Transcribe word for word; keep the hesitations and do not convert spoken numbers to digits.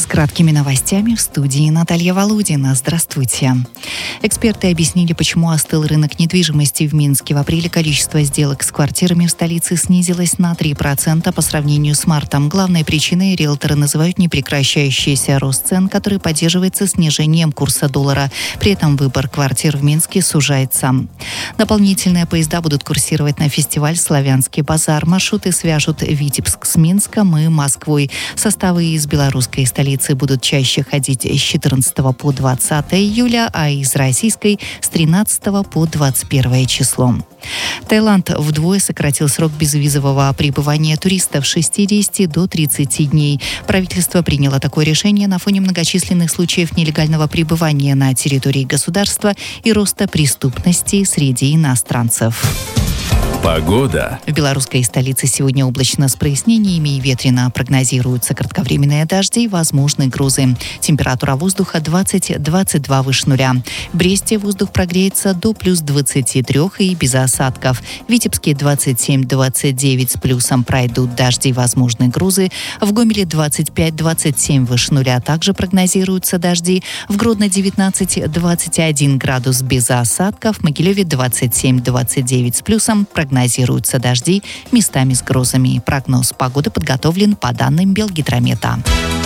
краткими новостями в студии Наталья Володина. Здравствуйте. Эксперты объяснили, почему остыл рынок недвижимости в Минске. В апреле количество сделок с квартирами в столице снизилось на три процента по сравнению с мартом. Главной причиной риэлторы называют непрекращающийся рост цен, который поддерживается снижением курса доллара. При этом выбор квартир в Минске сужается. Дополнительные поезда будут курсировать на фестиваль «Славянский базар». Маршруты свяжут Витебск с Минском и Москвой. Составы из белорусской столицы будут чаще ходить с четырнадцатого по двадцатое июля, а из российской с тринадцатого по двадцать первое число. Таиланд вдвое сократил срок безвизового пребывания туристов с шестидесяти до тридцати дней. Правительство приняло такое решение на фоне многочисленных случаев нелегального пребывания на территории государства и роста преступности среди иностранцев. Погода. В белорусской столице сегодня облачно с прояснениями и ветрено. Прогнозируются кратковременные дожди и возможны грозы. Температура воздуха двадцать - двадцать два выше нуля. В Бресте воздух прогреется до плюс двадцати трёх и без осадков. В Витебске двадцать семь - двадцать девять с плюсом, пройдут дожди и возможны грозы. В Гомеле двадцать пять - двадцать семь выше нуля. Также прогнозируются дожди. В Гродно девятнадцать - двадцать один градус без осадков. В Могилеве двадцать семь - двадцать девять с плюсом. Прогнозируются дожди, местами с грозами. Прогноз погоды подготовлен по данным Белгидромета.